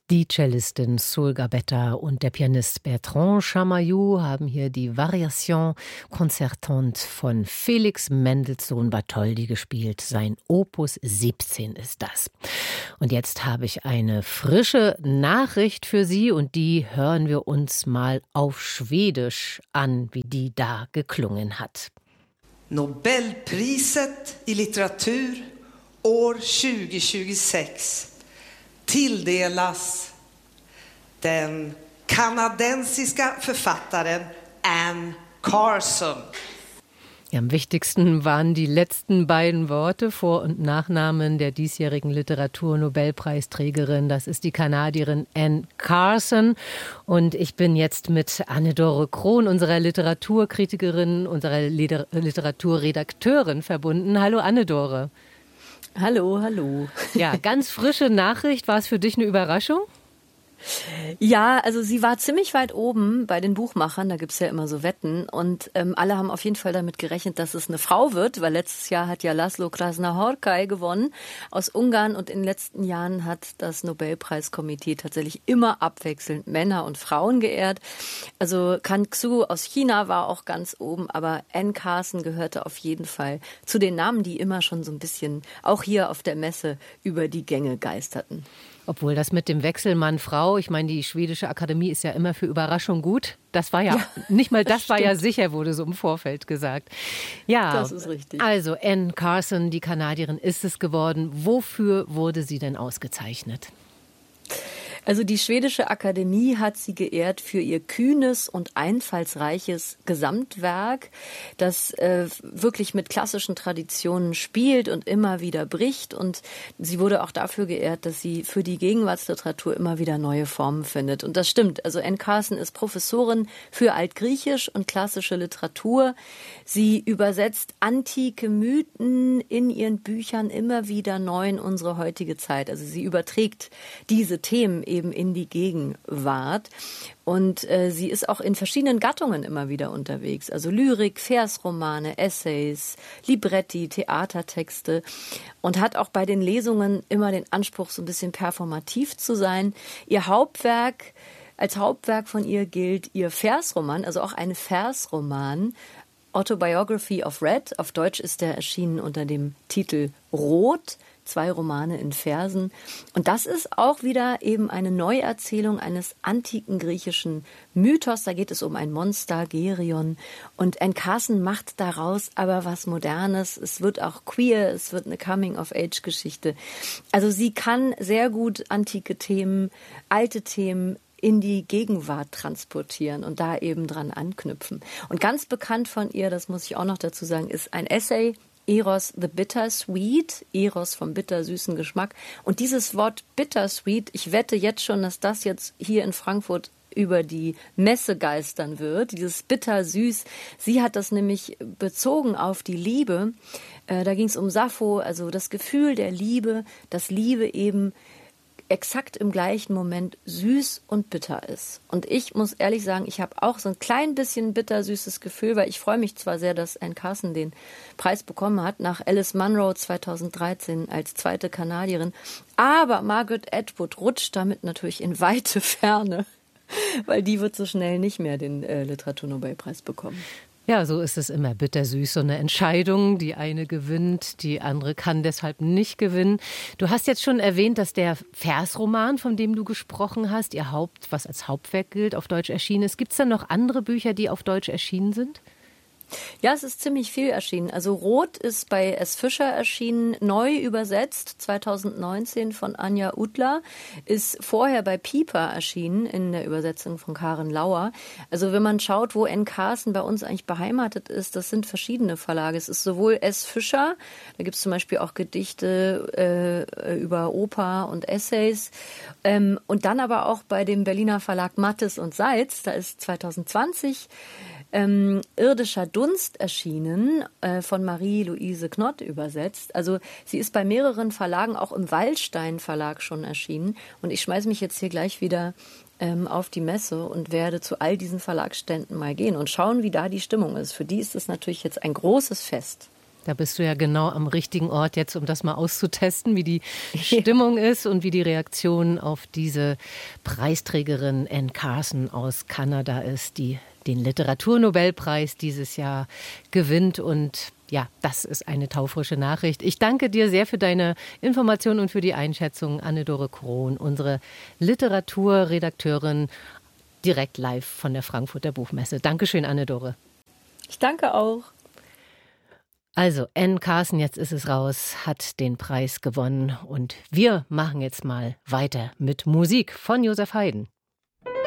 Die Cellistin Sol Gabetta und der Pianist Bertrand Chamayou haben hier die Variation concertante von Felix Mendelssohn Bartholdy gespielt. Sein Opus 17 ist das. Und jetzt habe ich eine frische Nachricht für Sie und die hören wir uns mal auf Schwedisch an, wie die da geklungen hat. Nobelpriset i litteratur år 2026 tilldelas den kanadensiska författaren Anne Carson. Ja, am wichtigsten waren die letzten beiden Worte, Vor- und Nachnamen der diesjährigen Literaturnobelpreisträgerin. Das ist die Kanadierin Anne Carson. Und ich bin jetzt mit Anne-Dore Krohn, unserer Literaturkritikerin, unserer Literaturredakteurin verbunden. Hallo Anne-Dore. Hallo, hallo. Ja, ganz frische Nachricht. War es für dich eine Überraschung? Ja, also sie war ziemlich weit oben bei den Buchmachern, da gibt's ja immer so Wetten und alle haben auf jeden Fall damit gerechnet, dass es eine Frau wird, weil letztes Jahr hat ja Laszlo Krasznahorkai gewonnen aus Ungarn und in den letzten Jahren hat das Nobelpreiskomitee tatsächlich immer abwechselnd Männer und Frauen geehrt. Also Kan Xu aus China war auch ganz oben, aber Anne Carson gehörte auf jeden Fall zu den Namen, die immer schon so ein bisschen auch hier auf der Messe über die Gänge geisterten. Obwohl das mit dem Wechsel Mann-Frau, ich meine, die schwedische Akademie ist ja immer für Überraschung gut. Das war ja nicht mal das war ja sicher, wurde so im Vorfeld gesagt. Ja, das ist richtig. Also Anne Carson, die Kanadierin, ist es geworden. Wofür wurde sie denn ausgezeichnet? Also die schwedische Akademie hat sie geehrt für ihr kühnes und einfallsreiches Gesamtwerk, das wirklich mit klassischen Traditionen spielt und immer wieder bricht. Und sie wurde auch dafür geehrt, dass sie für die Gegenwartsliteratur immer wieder neue Formen findet. Und das stimmt. Also Anne Carson ist Professorin für Altgriechisch und klassische Literatur. Sie übersetzt antike Mythen in ihren Büchern immer wieder neu in unsere heutige Zeit. Also sie überträgt diese Themen eben in die Gegenwart. Und sie ist auch in verschiedenen Gattungen immer wieder unterwegs. Also Lyrik, Versromane, Essays, Libretti, Theatertexte. Und hat auch bei den Lesungen immer den Anspruch, so ein bisschen performativ zu sein. Als Hauptwerk von ihr gilt ihr Versroman, also auch ein Versroman, Autobiography of Red. Auf Deutsch ist der erschienen unter dem Titel Rot. 2 Romane in Versen. Und das ist auch wieder eben eine Neuerzählung eines antiken griechischen Mythos. Da geht es um ein Monster, Gerion. Und Anne Carson macht daraus aber was Modernes. Es wird auch queer, es wird eine Coming-of-Age-Geschichte. Also sie kann sehr gut antike Themen, alte Themen in die Gegenwart transportieren und da eben dran anknüpfen. Und ganz bekannt von ihr, das muss ich auch noch dazu sagen, ist ein Essay, Eros the Bittersweet, Eros vom bittersüßen Geschmack. Und dieses Wort Bittersweet, ich wette jetzt schon, dass das jetzt hier in Frankfurt über die Messe geistern wird, dieses Bittersüß. Sie hat das nämlich bezogen auf die Liebe. Da ging es um Sappho, also das Gefühl der Liebe, dass Liebe eben exakt im gleichen Moment süß und bitter ist. Und ich muss ehrlich sagen, ich habe auch so ein klein bisschen bittersüßes Gefühl, weil ich freue mich zwar sehr, dass Anne Carson den Preis bekommen hat, nach Alice Munro 2013 als zweite Kanadierin, aber Margaret Atwood rutscht damit natürlich in weite Ferne, weil die wird so schnell nicht mehr den Literaturnobelpreis bekommen. Ja, so ist es immer bittersüß, so eine Entscheidung. Die eine gewinnt, die andere kann deshalb nicht gewinnen. Du hast jetzt schon erwähnt, dass der Versroman, von dem du gesprochen hast, was als Hauptwerk gilt, auf Deutsch erschienen ist. Gibt es denn noch andere Bücher, die auf Deutsch erschienen sind? Ja, es ist ziemlich viel erschienen. Also Rot ist bei S. Fischer erschienen, neu übersetzt, 2019 von Anja Utler, ist vorher bei Piper erschienen, in der Übersetzung von Karen Lauer. Also wenn man schaut, wo Anne Carson bei uns eigentlich beheimatet ist, das sind verschiedene Verlage. Es ist sowohl S. Fischer, da gibt es zum Beispiel auch Gedichte über Oper und Essays, und dann aber auch bei dem Berliner Verlag Mattes und Seitz, da ist 2020 Irdischer Dunst erschienen, von Marie-Louise Knott übersetzt. Also sie ist bei mehreren Verlagen, auch im Wallstein Verlag schon erschienen. Und ich schmeiße mich jetzt hier gleich wieder auf die Messe und werde zu all diesen Verlagsständen mal gehen und schauen, wie da die Stimmung ist. Für die ist es natürlich jetzt ein großes Fest. Da bist du ja genau am richtigen Ort jetzt, um das mal auszutesten, wie die Stimmung ist und wie die Reaktion auf diese Preisträgerin Anne Carson aus Kanada ist, die den Literaturnobelpreis dieses Jahr gewinnt. Und ja, das ist eine taufrische Nachricht. Ich danke dir sehr für deine Informationen und für die Einschätzung, Anne-Dore Krohn, unsere Literaturredakteurin, direkt live von der Frankfurter Buchmesse. Dankeschön, Anne-Dore. Ich danke auch. Also, Anne Carson, jetzt ist es raus, hat den Preis gewonnen und wir machen jetzt mal weiter mit Musik von Josef Haydn.